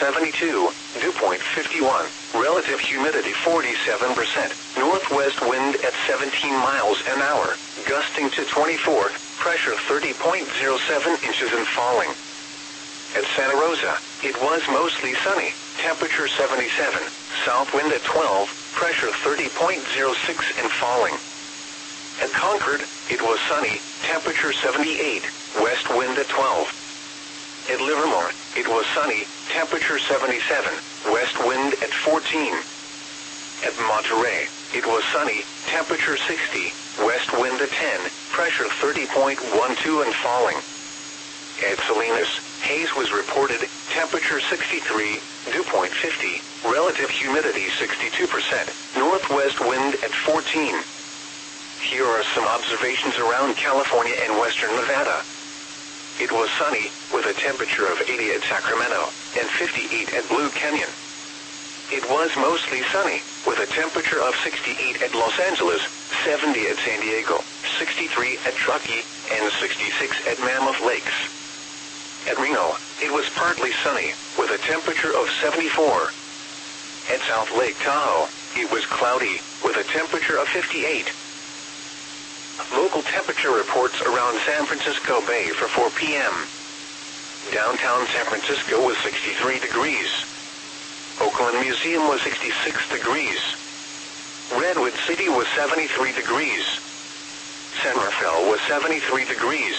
72, dew point 51, relative humidity 47%, northwest wind at 17 miles an hour, gusting to 24, pressure 30.07 inches and falling. At Santa Rosa, it was mostly sunny, temperature 77, south wind at 12, pressure 30.06 and falling. At Concord, it was sunny, temperature 78, west wind at 12. At Livermore, it was sunny, temperature 77, west wind at 14. At Monterey, it was sunny, temperature 60, west wind at 10, pressure 30.12 and falling. At Salinas, haze was reported, temperature 63, dew point 50, relative humidity 62%, northwest wind at 14. Here are some observations around California and western Nevada. It was sunny, with a temperature of 80 at Sacramento, and 58 at Blue Canyon. It was mostly sunny, with a temperature of 68 at Los Angeles, 70 at San Diego, 63 at Truckee, and 66 at Mammoth Lakes. At Reno, it was partly sunny, with a temperature of 74. At South Lake Tahoe, it was cloudy, with a temperature of 58. Local temperature reports around San Francisco Bay for 4 p.m. Downtown San Francisco was 63 degrees. Oakland Museum was 66 degrees. Redwood City was 73 degrees. San Rafael was 73 degrees.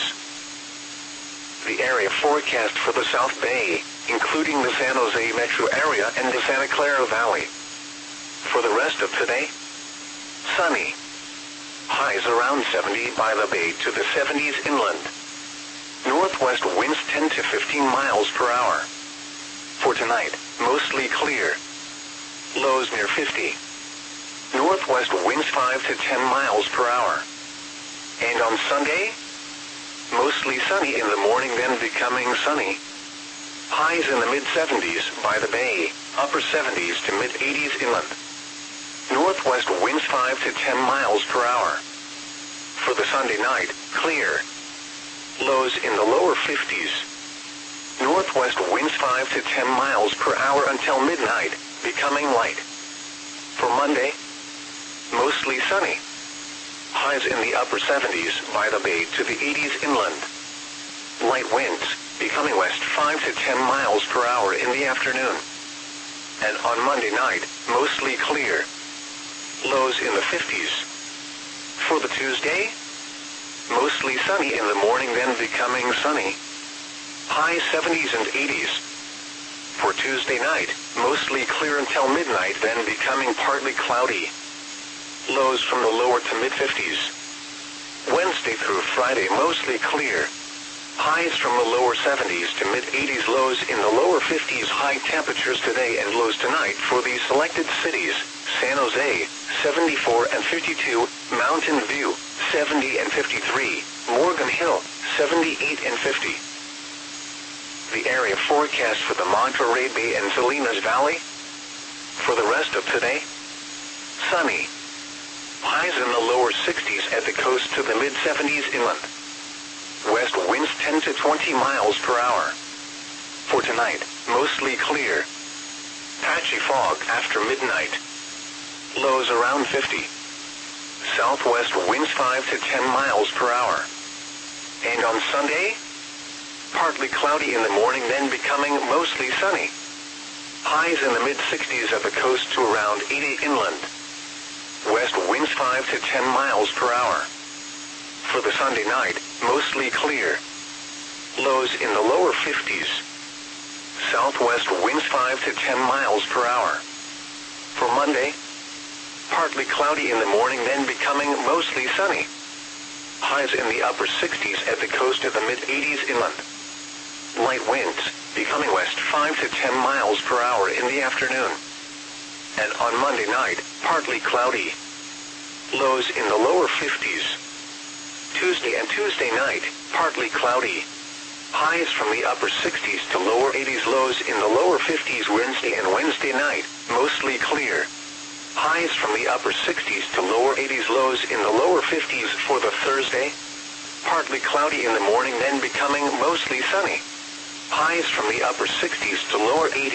The area forecast for the South Bay, including the San Jose metro area and the Santa Clara Valley. For the rest of today, sunny. Highs around 70 by the bay to the 70s inland. Northwest winds 10 to 15 miles per hour. For tonight, mostly clear. Lows near 50. Northwest winds 5 to 10 miles per hour. And on Sunday, mostly sunny in the morning, then becoming sunny. Highs in the mid-70s by the bay, upper 70s to mid-80s inland. Northwest winds 5 to 10 miles per hour. For the Sunday night, clear. Lows in the lower 50s. Northwest winds 5 to 10 miles per hour until midnight, becoming light. For Monday, mostly sunny. Highs in the upper 70s by the bay to the 80s inland. Light winds, becoming west 5 to 10 miles per hour in the afternoon. And on Monday night, mostly clear. Lows in the 50s. For the Tuesday, mostly sunny in the morning, then becoming sunny. High 70s and 80s. For Tuesday night, mostly clear until midnight, then becoming partly cloudy. Lows from the lower to mid-50s. Wednesday through Friday, mostly clear. Highs from the lower 70s to mid-80s, lows in the lower 50s. High temperatures today and lows tonight for these selected cities: San Jose, 74 and 52, Mountain View, 70 and 53, Morgan Hill, 78 and 50. The area forecast for the Monterey Bay and Salinas Valley. For the rest of today, sunny. Highs in the lower 60s at the coast to the mid-70s inland. West winds 10 to 20 miles per hour. For tonight, mostly clear. Patchy fog after midnight. Lows around 50. Southwest winds 5 to 10 miles per hour. And on Sunday, partly cloudy in the morning, then becoming mostly sunny. Highs in the mid-60s at the coast to around 80 inland. West winds 5 to 10 miles per hour. For the Sunday night, mostly clear. Lows in the lower 50s. Southwest winds 5 to 10 miles per hour. For Monday, partly cloudy in the morning, then becoming mostly sunny. Highs in the upper 60s at the coast to the mid-80s inland. Light winds, becoming west 5 to 10 miles per hour in the afternoon. And on Monday night, partly cloudy. Lows in the lower 50s. Tuesday and Tuesday night, partly cloudy. Highs from the upper 60s to lower 80s, lows in the lower 50s. Wednesday and Wednesday night, mostly clear. Highs from the upper 60s to lower 80s, lows in the lower 50s. For the Thursday, partly cloudy in the morning, then becoming mostly sunny. Highs from the upper 60s to lower 80s.